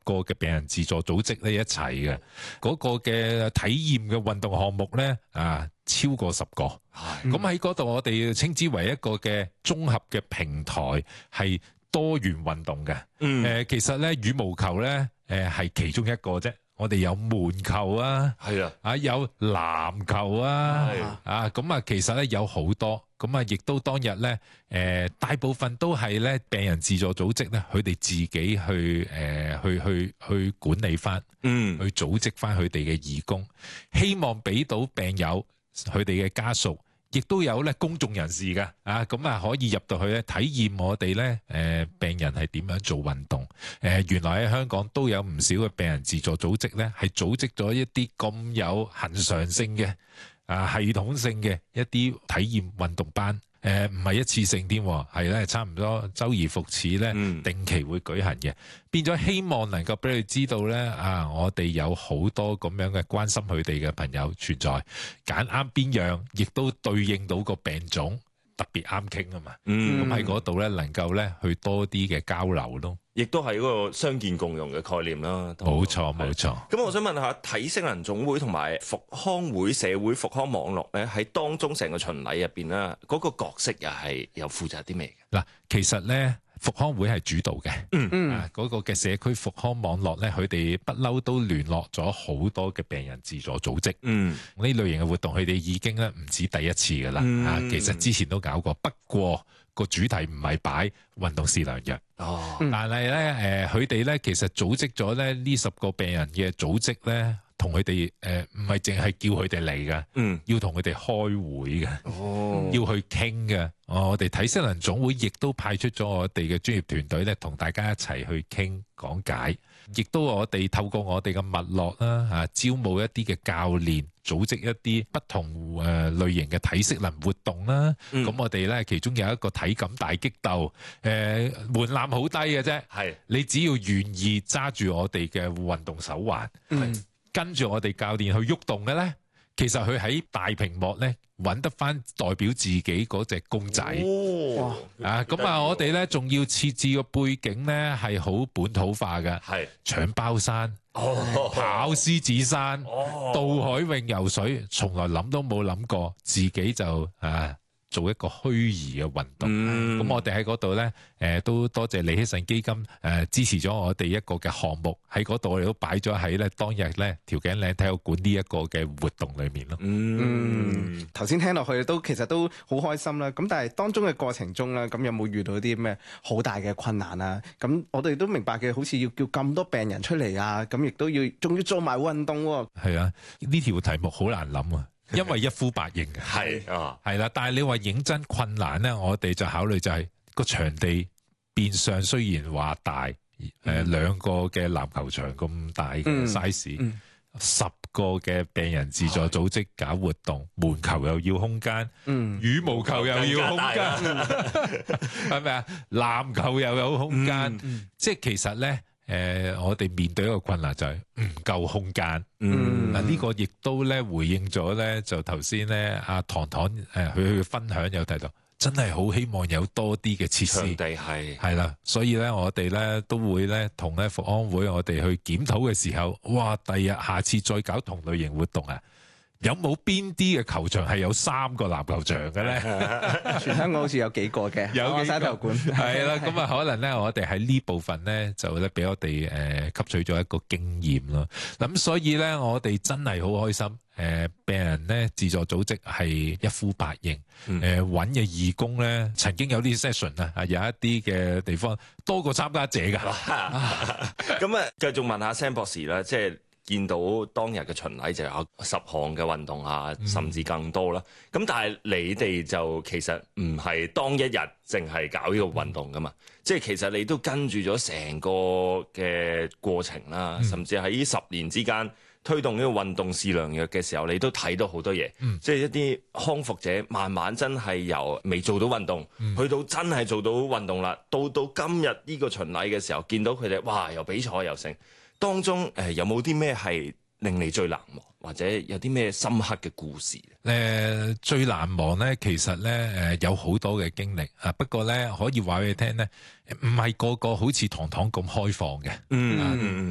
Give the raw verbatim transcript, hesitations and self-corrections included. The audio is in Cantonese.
個嘅病人自助組織咧一齊嘅，嗰、個嘅體驗嘅運動項目咧啊超過十個，咁喺嗰度我哋稱之為一個嘅綜合嘅平台，係多元運動嘅。誒、 嗯呃，其實咧羽毛球咧誒係其中一個啫。我哋有門球啊， 係啊， 啊有籃球啊， 係啊咁啊，其實咧有好多，咁啊亦都當日咧，誒、呃、大部分都係咧病人自助組織咧，佢哋自己去誒、呃、去去去管理翻， 嗯， 去組織翻佢哋嘅義工，希望俾到病友佢哋嘅家屬。亦都有咧公眾人士㗎，啊咁啊可以入到去咧體驗我哋咧誒病人係點樣做運動。誒、呃、原來喺香港都有唔少嘅病人自助組織咧，係組織咗一啲咁有恆常性嘅啊系統性嘅一啲體驗運動班。誒唔係一次性添，係咧差唔多周而復始咧，定期會舉行嘅，嗯、變咗希望能夠俾佢知道咧，啊我哋有好多咁樣嘅關心佢哋嘅朋友存在，揀啱邊樣，亦都對應到個病種，特別啱傾啊嘛。咁喺嗰度咧，能夠咧去多啲嘅交流咯。 亦都係嗰個傷健共融嘅概念啦。 冇錯冇錯。 咁我想問下，體適能總會同埋復康會社會復康網絡咧，喺當中成個巡禮入邊咧，嗰、那個角色又係又負責啲咩嘅？ 嗱，其實咧復康會係主導嘅， 嗯嗯，嗰、啊那個嘅社區復康網絡咧，佢哋不嬲都聯絡咗好多嘅病人自助組織，嗯，呢類型嘅活動佢哋已經咧唔止第一次噶啦，嗯、啊，其實之前都搞過，不過個主題唔係擺運動試良藥，哦，但係咧誒，佢哋咧其實組織咗咧呢十個病人嘅組織咧。同佢哋誒唔係淨係叫佢哋嚟嘅，嗯，要同佢哋開會嘅，哦，要去傾嘅。我哋體適能總會亦都派出咗我哋嘅專業團隊咧，同大家一齊去傾講解，亦都我哋透過我哋嘅脈絡啦嚇，招募一啲嘅教練，組織一啲不同誒類型嘅體適能活動啦。咁、嗯、我哋咧其中有一個體感大激鬥，誒、呃、門檻好低嘅啫，係是你只要願意揸住我哋嘅運動手環。嗯跟住我哋教練去喐動嘅咧，其實佢喺大屏幕咧揾得翻代表自己嗰隻公仔。哦，啊咁啊，我哋咧仲要設置個背景咧係好本土化嘅，係搶包山、哦、跑獅子山、哦、渡海泳游水，從來諗都冇諗過自己就啊〜做一個虛擬嘅運動，咁、嗯、我哋喺嗰度咧，誒、呃、都多謝李希慎基金誒、呃、支持咗我哋一個嘅項目，喺嗰度我哋都擺咗喺咧當日咧調景嶺體育館呢一個嘅活動裏面咯。 嗯，頭先、嗯、聽落去都其實都好開心啦。咁但係當中嘅過程中咧，咁有冇遇到啲咩好大嘅困難啊？咁我哋都明白嘅，好似要叫咁多病人出嚟啊，咁亦都要仲要做埋運動喎。 係啊，呢條題目好難諗啊！因為一呼百應嘅，係啊，係啦。但係你話認真困難咧，我哋就考慮就係、是、個場地變相雖然話大，誒、呃、兩個嘅籃球場咁大嘅 size，、嗯嗯、十個嘅病人自助組織搞活動，的門球又要空間，嗯、羽毛球又要空間，係咪啊？籃球又有空間，嗯嗯、即係其實咧。誒、呃，我哋面對一個困難就係唔夠空間。嗯，嗱呢個亦都咧回應咗咧，就頭先咧阿糖糖誒佢去分享有提到，真係好希望有多啲嘅設施。場地係係啦，所以咧我哋咧都會咧同咧復康會我哋去檢討嘅時候，哇！第日下次再搞同類型活動啊！有冇邊啲嘅球場係有三個籃球場嘅咧？ 全香港好似有幾個嘅， 有幾個體育館係啦。咁啊，可能咧，我哋喺呢部分咧，就咧俾我哋誒、呃、吸取咗一個經驗咯。咁所以咧，我哋真係好開心。誒、呃，病人咧自助組織係一呼百應。誒揾嘅義工咧，曾經有啲 session 啊，有一啲嘅地方多過參加者㗎。 咁啊，繼續問下 Sam 博士啦，即係。見到當日嘅巡禮就有十項嘅運動啊，甚至更多啦。咁、嗯、但係你哋就其實唔係當一日淨係搞呢個運動噶嘛，嗯、即係其實你都跟住咗成個嘅過程啦，嗯、甚至喺呢十年之間推動呢個運動試良藥嘅時候，你都睇到好多嘢。嗯、即係一啲康復者慢慢真係由未做到運動，嗯、去到真係做到運動啦。到到今日呢個巡禮嘅時候，見到佢哋哇，又比賽又成。當中誒、呃、有冇啲咩係令你最難忘，或者有啲咩深刻嘅故事？誒、 呃、最難忘咧，其實咧誒、呃、有好多嘅經歷啊。不過咧可以話俾你聽咧，唔係個個好似糖糖咁開放嘅。嗯。啊